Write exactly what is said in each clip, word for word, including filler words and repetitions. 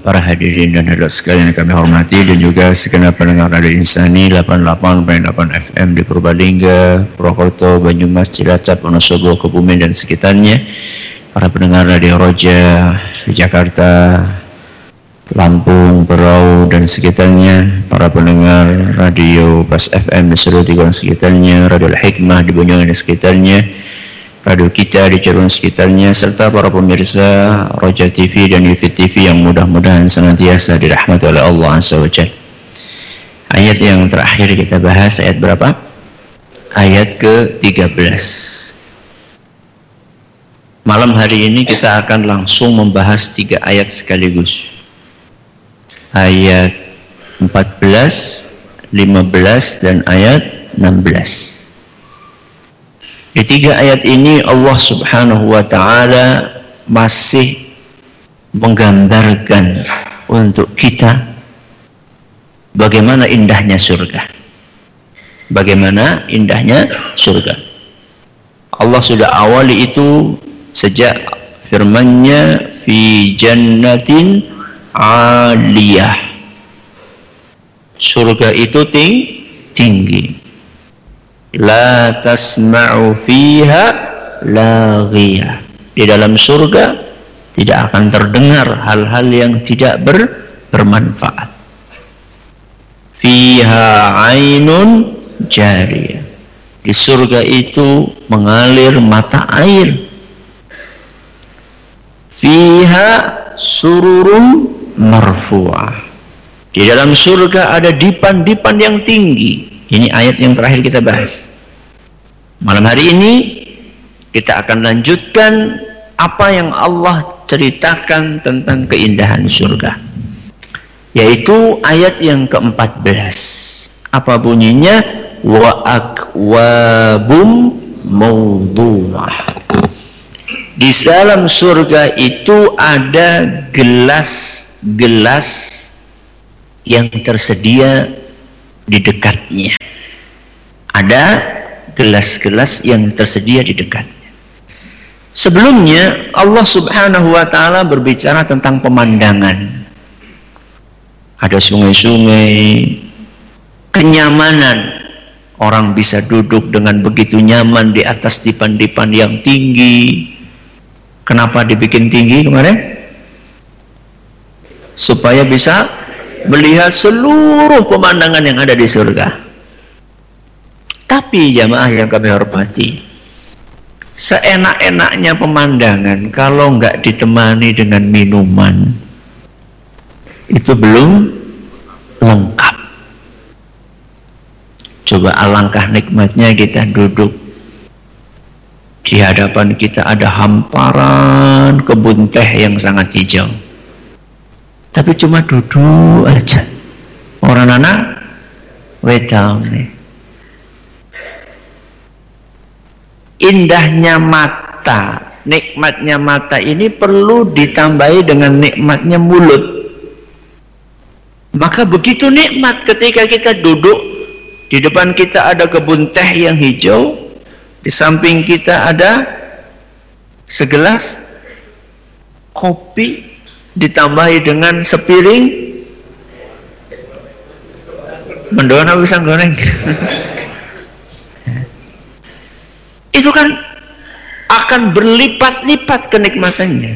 para hadirin dan hadirat sekalian yang kami hormati, dan juga segenap pendengar Radio Insani delapan puluh delapan koma delapan F M di Purbalingga, Purwokerto, Banyumas, Cilacap, Wonosobo, Kebumen dan sekitarnya, para pendengar Radio Roja di Jakarta, Lampung, Berau dan sekitarnya, para pendengar Radio Bas F M di seluruh tiga sekitarnya, Radio Al-Hikmah di Banyuwangi dan sekitarnya, radio kita di Cirebon sekitarnya, serta para pemirsa Roja T V dan Yufid T V yang mudah-mudahan senantiasa dirahmati oleh Allah Azza wa Jalla. Ayat yang terakhir kita bahas ayat berapa? Ayat ke tiga belas. Malam hari ini kita akan langsung membahas tiga ayat sekaligus. Ayat empat belas, lima belas dan ayat enam belas. Di tiga ayat ini Allah Subhanahu wa ta'ala masih menggambarkan untuk kita bagaimana indahnya surga. Bagaimana indahnya surga. Allah sudah awali itu sejak firman-Nya fi jannatin aliyah. Surga itu ting tinggi. La tasma'u fiha laghiyah. Di dalam surga tidak akan terdengar hal-hal yang tidak ber, bermanfaat. Fiha ainun jariyah. Di surga itu mengalir mata air. Fiha sururun marfu'ah. Di dalam surga ada dipan-dipan yang tinggi. Ini ayat yang terakhir kita bahas. Malam hari ini kita akan lanjutkan apa yang Allah ceritakan tentang keindahan surga, yaitu ayat yang keempat belas. Apa bunyinya? Wa akwabum mawdu'ah. Di dalam surga itu ada gelas-gelas yang tersedia di dekatnya. Ada gelas-gelas yang tersedia di dekatnya. Sebelumnya Allah Subhanahu wa ta'ala berbicara tentang pemandangan. Ada sungai-sungai, kenyamanan. Orang bisa duduk dengan begitu nyaman di atas dipan-dipan yang tinggi. Kenapa dibikin tinggi kemarin? Supaya bisa melihat seluruh pemandangan yang ada di surga. Tapi jamaah yang kami hormati, seenak-enaknya pemandangan kalau nggak ditemani dengan minuman, itu belum lengkap. Coba alangkah nikmatnya kita duduk, di hadapan kita ada hamparan kebun teh yang sangat hijau, tapi cuma duduk aja. Orang anak wedang nih. Indahnya mata, nikmatnya mata ini perlu ditambahi dengan nikmatnya mulut. Maka begitu nikmat ketika kita duduk, di depan kita ada kebun teh yang hijau, di samping kita ada segelas kopi, ditambahi dengan sepiring mendona pisang goreng. Itu kan akan berlipat-lipat kenikmatannya.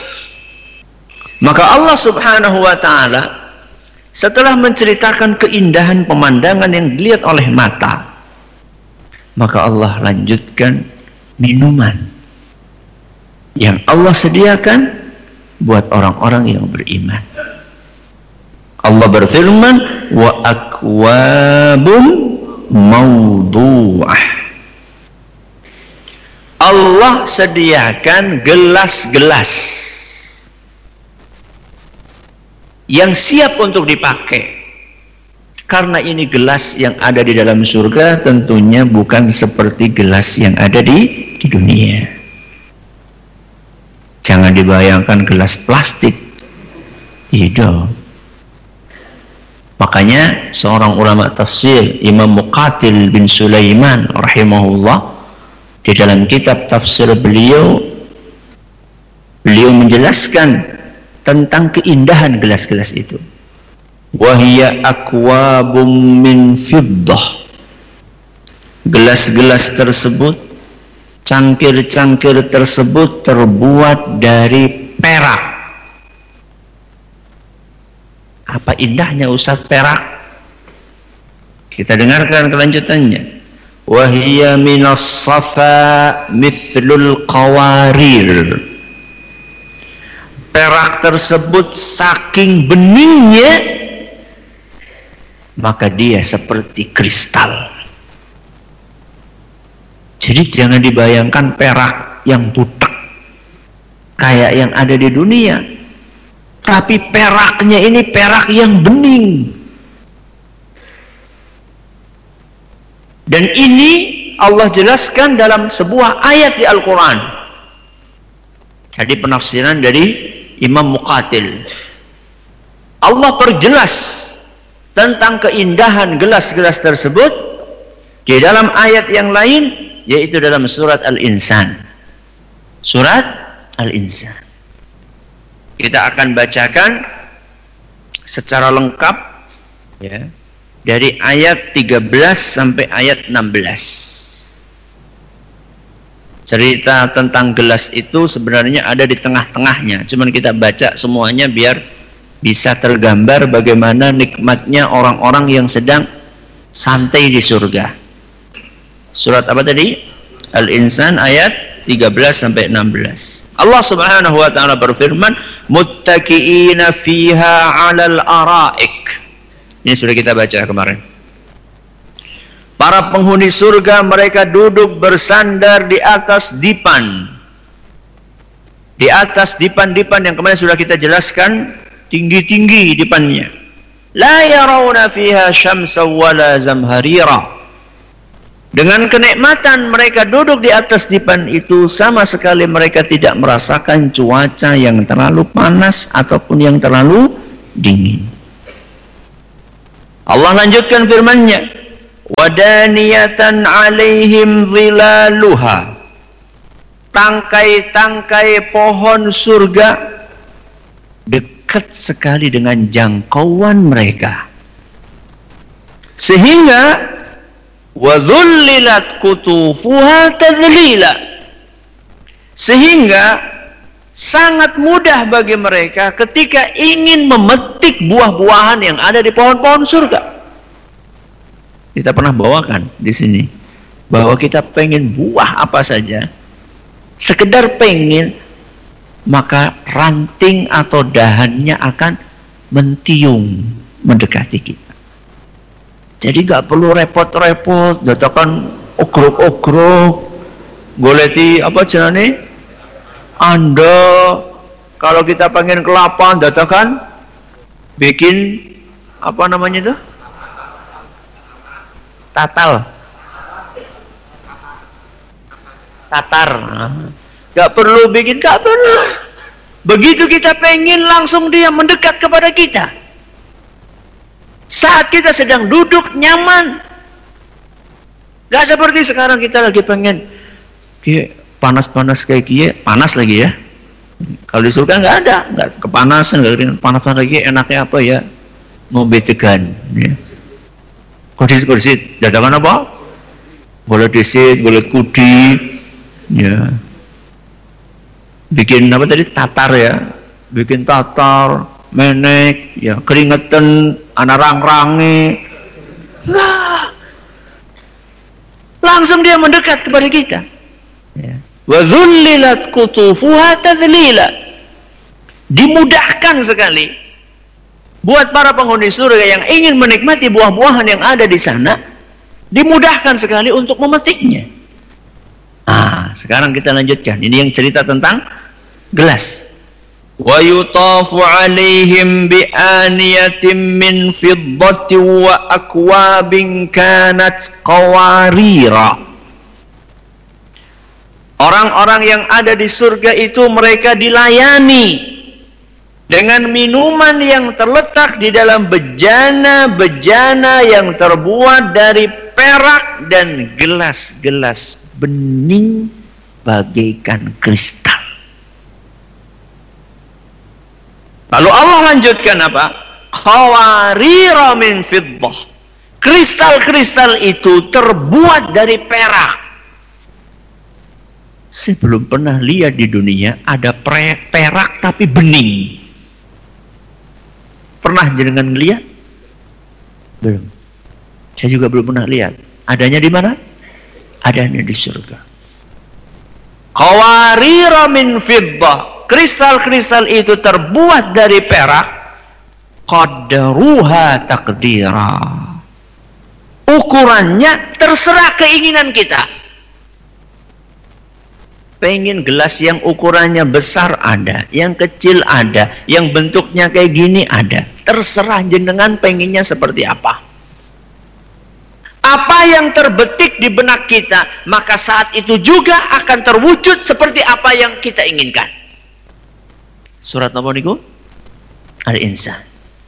Maka Allah Subhanahu wa ta'ala setelah menceritakan keindahan pemandangan yang dilihat oleh mata, maka Allah lanjutkan minuman yang Allah sediakan buat orang-orang yang beriman. Allah berfirman, wa akwabun mawdu'ah. Allah sediakan gelas-gelas yang siap untuk dipakai. Karena ini gelas yang ada di dalam surga, tentunya bukan seperti gelas yang ada di, di dunia. Jangan dibayangkan gelas plastik. Tidak. Makanya seorang ulama tafsir, Imam Muqatil bin Sulaiman rahimahullah, di dalam kitab tafsir beliau, beliau menjelaskan tentang keindahan gelas-gelas itu. Wahia akwabum min fiddah. Gelas-gelas tersebut, cangkir-cangkir tersebut terbuat dari perak. Apa indahnya Ustaz perak? Kita dengarkan kelanjutannya. Wahia minas safa mithlul qawarir. Perak tersebut saking beningnya, maka dia seperti kristal. Jadi jangan dibayangkan perak yang butek kayak yang ada di dunia, tapi peraknya ini perak yang bening. Dan ini Allah jelaskan dalam sebuah ayat di Al-Quran. Tadi penafsiran dari Imam Muqatil. Allah perjelas tentang keindahan gelas-gelas tersebut di dalam ayat yang lain, yaitu dalam surat Al-Insan. Surat Al-Insan. Kita akan bacakan secara lengkap ya, dari ayat tiga belas sampai ayat enam belas. Cerita tentang gelas itu sebenarnya ada di tengah-tengahnya, cuman kita baca semuanya biar bisa tergambar bagaimana nikmatnya orang-orang yang sedang santai di surga. Surat apa tadi? Al-Insan ayat tiga belas sampai enam belas. Allah Subhanahu wa taala berfirman, muttaqiina fiha 'alal araik. Ini sudah kita baca kemarin. Para penghuni surga mereka duduk bersandar di atas dipan. Di atas dipan-dipan yang kemarin sudah kita jelaskan, tinggi-tinggi dipannya. La yarawna fiha syamsa wala zamharira. Dengan kenikmatan mereka duduk di atas dipan itu, sama sekali mereka tidak merasakan cuaca yang terlalu panas ataupun yang terlalu dingin. Allah lanjutkan firman-Nya, wadaniyatan alaihim zilaluha. Tangkai-tangkai pohon surga dekat sekali dengan jangkauan mereka, sehingga وَذُلِّلَتْ كُتُوفُهَا تَذْلِيلًا, sehingga sangat mudah bagi mereka ketika ingin memetik buah-buahan yang ada di pohon-pohon surga. Kita pernah bawakan di sini bahwa kita pengen buah apa saja, sekedar pengen, maka ranting atau dahannya akan mentiung mendekati kita. Jadi gak perlu repot-repot, datakan ogrok-ogrok, goleti apa jenane? Anda kalau kita pengen kelapa, datakan bikin apa namanya itu? Tatal. Tatar. Gak perlu bikin, gak perlu. Begitu kita pengen, langsung dia mendekat kepada kita. Saat kita sedang duduk nyaman. Gak seperti sekarang kita lagi pengen panas-panas kayak gini, panas lagi ya. Kalau di surga nggak ada, nggak kepanasan, nggak panas-panas lagi. Enaknya apa ya? Ngombe degan. Ya. Kursi-kursi, dadakan apa? Boleh disit, boleh kudi, ya. Bikin apa tadi? Tatar ya, bikin tatar, menek, ya keringetan, anak rang-rangi, nah, langsung dia mendekat kepada kita. Wa dhullilat kutufuha tadlila. Dimudahkan sekali buat para penghuni surga yang ingin menikmati buah-buahan yang ada di sana, dimudahkan sekali untuk memetiknya. Ah, sekarang kita lanjutkan. Ini yang cerita tentang gelas. Wa yutafu alaihim bi aniyatin min fiddatin wa akwabin kanat qawarira. Orang-orang yang ada di surga itu mereka dilayani dengan minuman yang terletak di dalam bejana-bejana yang terbuat dari perak dan gelas-gelas bening bagaikan kristal. Lalu Allah lanjutkan apa? Qawarira min fiddah. Kristal-kristal itu terbuat dari perak. Saya belum pernah lihat di dunia ada perak tapi bening. Pernah jenengan lihat? Belum. Saya juga belum pernah lihat. Adanya di mana? Adanya di surga. Qawarira min fiddah. Kristal-kristal itu terbuat dari perak. Qaddaruha taqdira. Ukurannya terserah keinginan kita. Pengen gelas yang ukurannya besar ada, yang kecil ada, yang bentuknya kayak gini ada. Terserah jenengan pengennya seperti apa. Apa yang terbetik di benak kita, maka saat itu juga akan terwujud seperti apa yang kita inginkan. Surat apa niku? Al-Insan.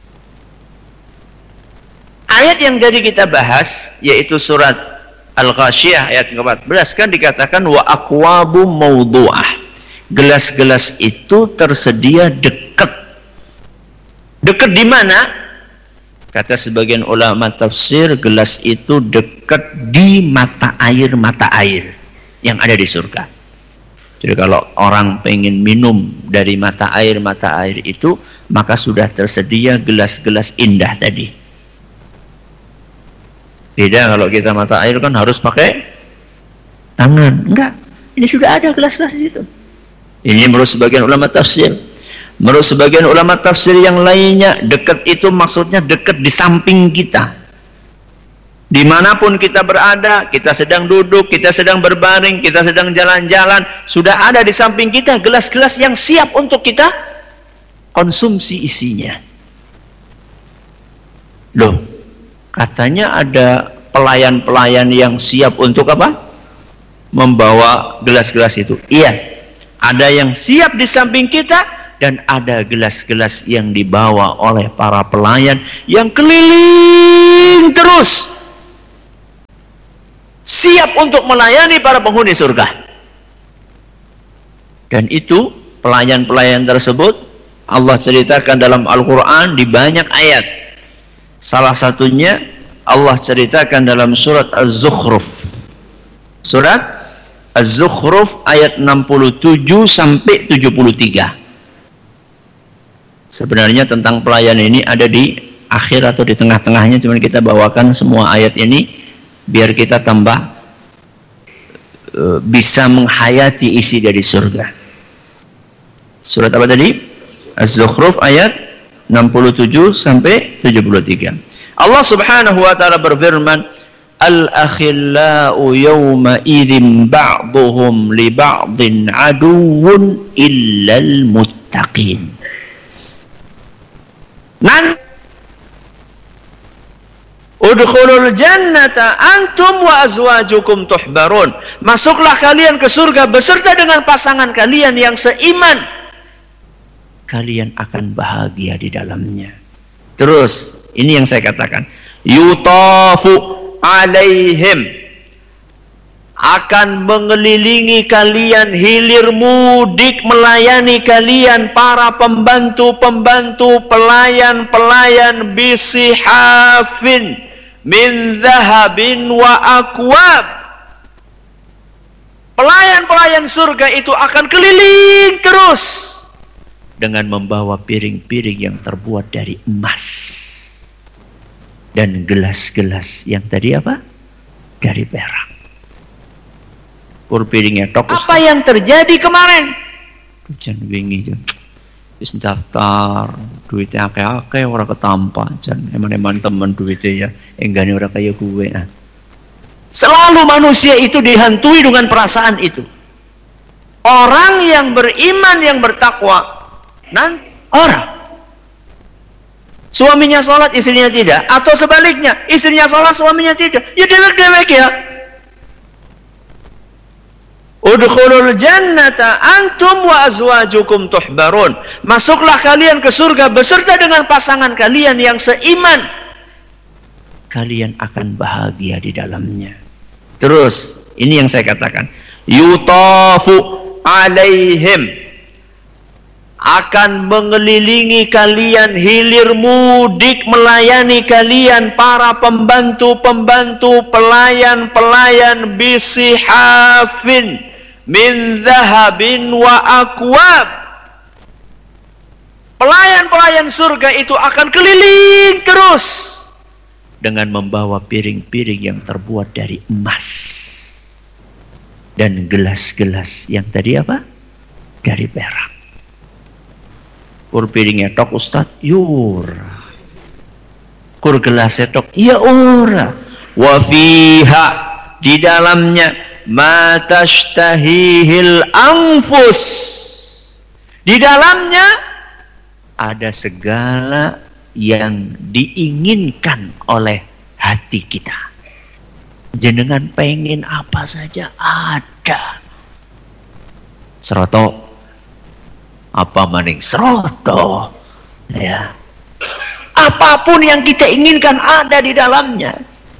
Ayat yang tadi kita bahas yaitu surat Al-Ghasyiyah ayat keempat belas kan dikatakan wa aqwabu mawdu'ah. Gelas-gelas itu tersedia dekat. Dekat di mana? Kata sebagian ulama tafsir, gelas itu dekat di mata air-mata air yang ada di surga. Jadi kalau orang pengen minum dari mata air-mata air itu, maka sudah tersedia gelas-gelas indah tadi. Beda kalau kita mata air kan harus pakai tangan. Enggak, ini sudah ada gelas-gelas di situ. Ini menurut sebagian ulama tafsir. Menurut sebagian ulama tafsir yang lainnya, dekat itu maksudnya dekat di samping kita. Dimanapun kita berada, kita sedang duduk, kita sedang berbaring, kita sedang jalan-jalan, sudah ada di samping kita gelas-gelas yang siap untuk kita konsumsi isinya. Loh, katanya ada pelayan-pelayan yang siap untuk apa? Membawa gelas-gelas itu. Iya, ada yang siap di samping kita, dan ada gelas-gelas yang dibawa oleh para pelayan yang keliling terus, siap untuk melayani para penghuni surga. Dan itu pelayan-pelayan tersebut Allah ceritakan dalam Al-Quran di banyak ayat. Salah satunya Allah ceritakan dalam surat Az-Zukhruf. Surat Az-Zukhruf ayat enam puluh tujuh sampai tujuh puluh tiga. Sebenarnya tentang pelayan ini ada di akhir atau di tengah-tengahnya, cuman kita bawakan semua ayat ini biar kita tambah e, bisa menghayati isi dari surga. Surat apa tadi? Az-Zukhruf ayat enam puluh tujuh sampai tujuh puluh tiga. Allah Subhanahu wa taala berfirman, "Al-akhillau yawma idzin ba'dhum li ba'dhin aduwwun illal muttaqin." Nan Udkhulul jannata antum wa azwajukum tuhbarun. Masuklah kalian ke surga beserta dengan pasangan kalian yang seiman. Kalian akan bahagia di dalamnya. Terus, ini yang saya katakan. Yutafu alaihim. Akan mengelilingi kalian, hilir mudik melayani kalian para pembantu-pembantu, pelayan-pelayan bisihafin min zahabin wa akwab. Pelayan-pelayan surga itu akan keliling terus dengan membawa piring-piring yang terbuat dari emas dan gelas-gelas yang tadi apa? Dari perak. Piringnya tok. Apa yang terjadi kemarin? Jan wingi jan. Wis daftar, duitnya akeh-akeh ora ketampa jan. Eman-eman temen duitnya ya, enggane ora kaya gue. Nah. Selalu manusia itu dihantui dengan perasaan itu. Orang yang beriman, yang bertakwa, nanti orang suaminya sholat, istrinya tidak, atau sebaliknya, istrinya sholat, suaminya tidak. Ya dewek-dewek ya. Udkhulul jannata antum wa azwajukum tuhbarun. Masuklah kalian ke surga beserta dengan pasangan kalian yang seiman. Kalian akan bahagia di dalamnya. Terus, ini yang saya katakan. Yutafu alaihim. akan mengelilingi kalian, hilir mudik melayani kalian, para pembantu-pembantu, pelayan-pelayan, bisihafin min zahabin wa akwab. Pelayan-pelayan surga itu akan keliling terus dengan membawa piring-piring yang terbuat dari emas dan gelas-gelas yang tadi apa? Dari perak. Kur piringnya tok Ustaz, yura. Kur gelasnya tok, ya ora. Wa fiha, di dalamnya ma tashtahihil anfus. Di dalamnya ada segala yang diinginkan oleh hati kita. Jenengan pengen apa saja ada. Seroto apa maning seroto, ya. Apapun yang kita inginkan ada di dalamnya.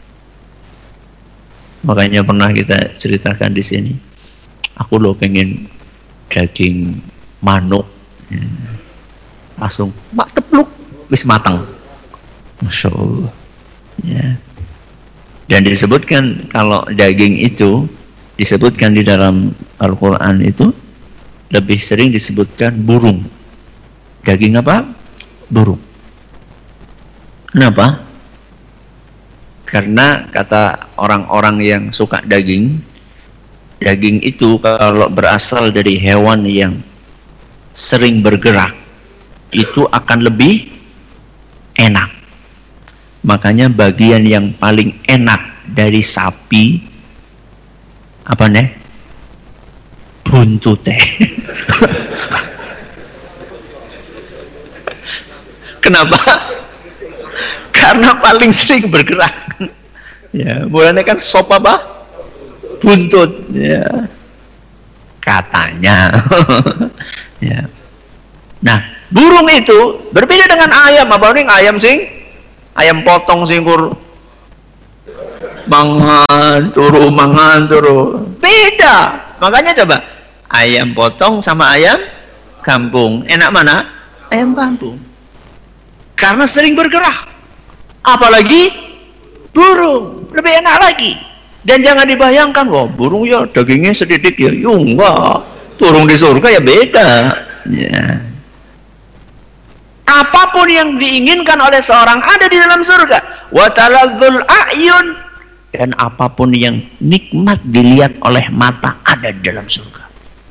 Makanya pernah kita ceritakan di sini. Aku loh pengen daging manuk, ya. Langsung mak tepluk, wis matang. Masya Allah. Ya. Dan disebutkan kalau daging itu disebutkan di dalam Al-Quran itu lebih sering disebutkan burung. Daging apa? Burung. Kenapa? Karena kata orang-orang yang suka daging, daging itu kalau berasal dari hewan yang sering bergerak, itu akan lebih enak. Makanya bagian yang paling enak dari sapi apa nih? Buntute. Kenapa? Karena paling sering bergerak. Ya, mulanya kan sop apa? Buntut. Ya. Katanya. Ya. Nah, burung itu berbeda dengan ayam. Apa nih ayam sing? Ayam potong singkur. Mangan turu, mangan turu. Beda. Makanya coba ayam potong sama ayam kampung, enak mana? Ayam kampung. Karena sering bergerak. Apalagi burung, lebih enak lagi. Dan jangan dibayangkan, wah burung ya dagingnya sedikit ya. Ya enggak. Burung di surga ya beda. Ya. Apapun yang diinginkan oleh seorang ada di dalam surga. Wa taladzul a'yun. Dan apapun yang nikmat dilihat oleh mata ada di dalam surga.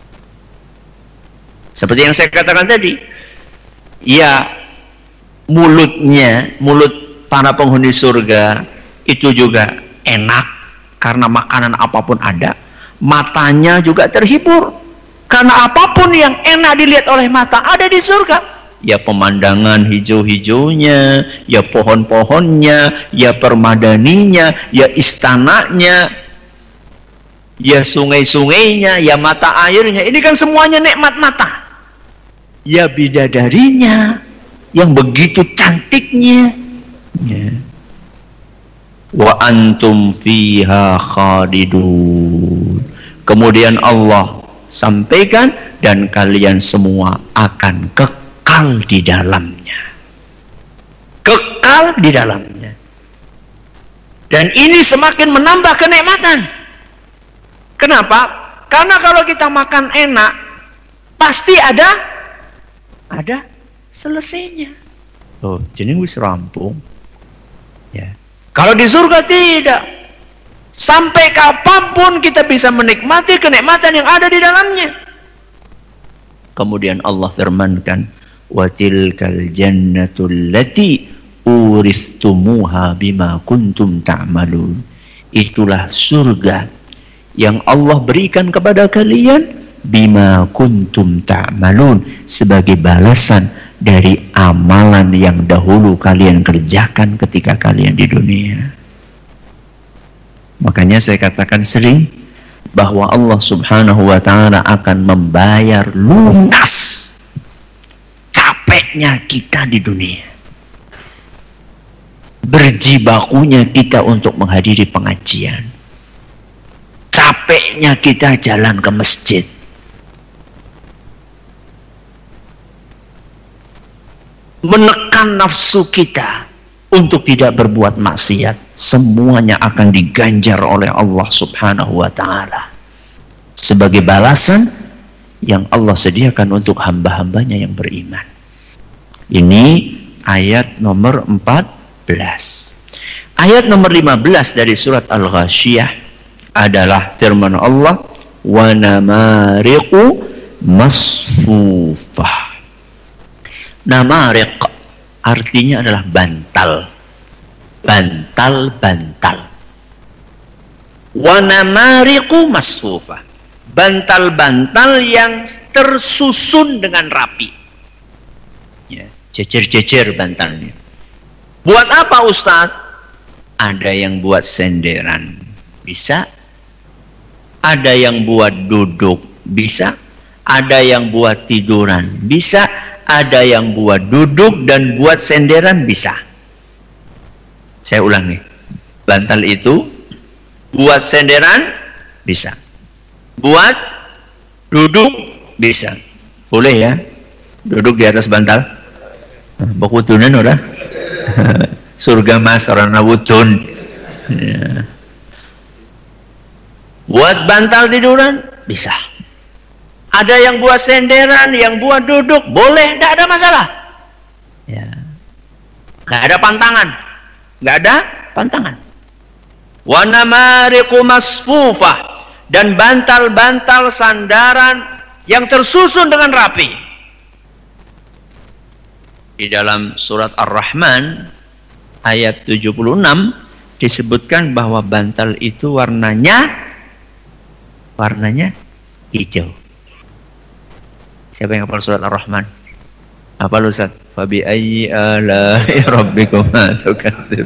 Seperti yang saya katakan tadi, ya mulutnya, mulut para penghuni surga itu juga enak karena makanan apapun ada. Matanya juga terhibur karena apapun yang enak dilihat oleh mata ada di surga. Ya pemandangan hijau-hijaunya, ya pohon-pohonnya, ya permadaninya, ya istananya, ya sungai-sungainya, ya mata airnya. Ini kan semuanya nikmat mata. Ya bidadarinya yang begitu cantiknya. Ya. Wa antum fiha khalidun. Kemudian Allah sampaikan dan kalian semua akan kekal kekal di dalamnya. Kekal di dalamnya. Dan ini semakin menambah kenikmatan. Kenapa? Karena kalau kita makan enak, pasti ada ada selesainya. Oh, jadi wis rampung. Ya. Kalau di surga tidak. Sampai kapanpun kita bisa menikmati kenikmatan yang ada di dalamnya. Kemudian Allah firmankan, wa tilkal jannatul lati uristumuha bima kuntum ta'malun. Itulah surga yang Allah berikan kepada kalian bima kuntum ta'malun, sebagai balasan dari amalan yang dahulu kalian kerjakan ketika kalian di dunia. Makanya saya katakan sering bahwa Allah Subhanahu wa ta'ala akan membayar lunas capeknya kita di dunia, berjibakunya kita untuk menghadiri pengajian, capeknya kita jalan ke masjid, menekan nafsu kita untuk tidak berbuat maksiat, semuanya akan diganjar oleh Allah Subhanahu wa ta'ala sebagai balasan yang Allah sediakan untuk hamba-hambanya yang beriman. Ini ayat nomor empat belas. Ayat nomor lima belas dari surat Al-Ghasyiyah adalah firman Allah, wa namariqu masfufah. Namariq artinya adalah bantal. Bantal-bantal. Wa namariqu masfufah. Bantal-bantal yang tersusun dengan rapi. Ya, cecer-cecer bantalnya. Buat apa Ustadz? Ada yang buat senderan, bisa. Ada yang buat duduk, bisa. Ada yang buat tiduran, bisa. Ada yang buat duduk dan buat senderan, bisa. Saya ulangi. Bantal itu buat senderan, bisa. Buat duduk, bisa. Boleh ya? Duduk di atas bantal. Bakutunan orang. Surga mas orang nawutun. Ya. Buat bantal tiduran, bisa. Ada yang buat senderan, yang buat duduk, boleh, tidak ada masalah. Ya. Tidak ada pantangan. Tidak ada pantangan. Wa namariqu masfufah. Dan bantal-bantal sandaran yang tersusun dengan rapi. Di dalam surat Ar-Rahman ayat tujuh puluh enam disebutkan bahwa bantal itu warnanya warnanya hijau. Siapa yang hafal surat Ar-Rahman? Hafal Ustaz? Fabi ayyi ala'i rabbikuma tukadzib.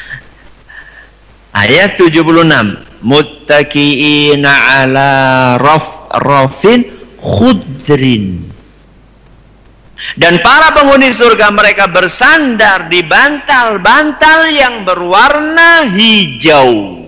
Ayat tujuh puluh enam, muttaqiina ala raf rafin khudrin. Dan para penghuni surga mereka bersandar di bantal-bantal yang berwarna hijau.